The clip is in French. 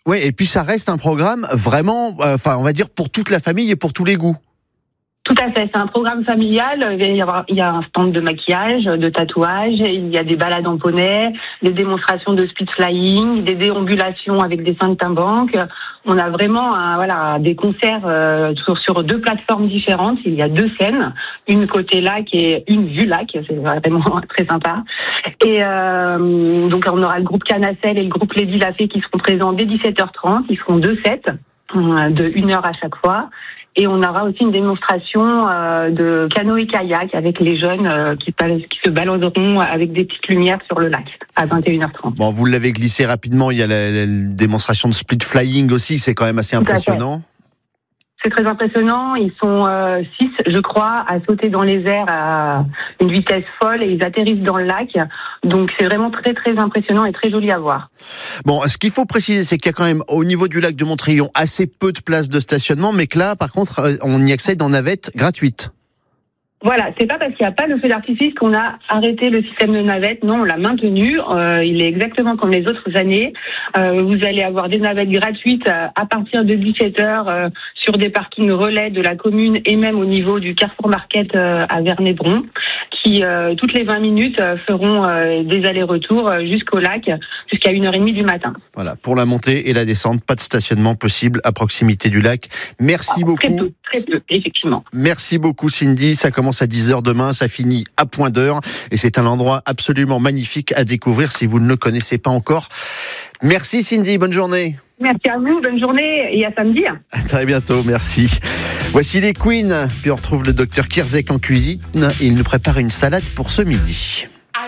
Oui, et puis ça reste un programme vraiment, on va dire pour toute la famille et pour tous les goûts. Tout à fait, c'est un programme familial. Il y a un stand de maquillage, de tatouage, il y a des balades en poney, des démonstrations de speed flying, des déambulations avec des saltimbanques. On a vraiment des concerts sur 2 plateformes différentes. Il y a 2 scènes, une côté lac et une vue lac. C'est vraiment très sympa. Et donc on aura le groupe Canacel et le groupe Lady Lafay qui seront présents dès 17h30. Ils feront 2 sets de 1 heure à chaque fois. Et on aura aussi une démonstration de canoë-kayak avec les jeunes qui se balanceront avec des petites lumières sur le lac à 21h30. Bon, vous l'avez glissé rapidement, il y a la démonstration de split flying aussi, c'est quand même assez impressionnant. C'est très impressionnant, ils sont 6, je crois, à sauter dans les airs à une vitesse folle et ils atterrissent dans le lac. Donc c'est vraiment très très impressionnant et très joli à voir. Bon, ce qu'il faut préciser, c'est qu'il y a quand même au niveau du lac de Montrillon assez peu de places de stationnement, mais que là, par contre, on y accède en navette gratuite. Voilà, c'est pas parce qu'il n'y a pas de feu d'artifice qu'on a arrêté le système de navette. Non, on l'a maintenu. Il est exactement comme les autres années. Vous allez avoir des navettes gratuites à partir de 17h sur des parkings relais de la commune et même au niveau du Carrefour Market à Vernay-Bron, qui toutes les 20 minutes feront des allers-retours jusqu'au lac, jusqu'à 1h30 du matin. Voilà, pour la montée et la descente, pas de stationnement possible à proximité du lac. Merci beaucoup. Très peu, effectivement. Merci beaucoup Cindy, ça commence à 10h demain, ça finit à point d'heure et c'est un endroit absolument magnifique à découvrir si vous ne le connaissez pas encore. Merci Cindy, bonne journée. Merci à vous, bonne journée et à samedi. À très bientôt, merci. Voici les Queens, puis on retrouve le docteur Kirzek en cuisine, il nous prépare une salade pour ce midi.